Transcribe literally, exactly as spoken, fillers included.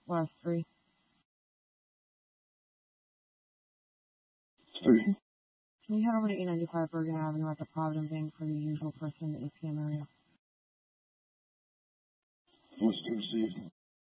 Last three. Three. Can you head over to eight ninety-five Bergen Avenue at the Provident Bank for the usual person in the A T M area? What's to receive?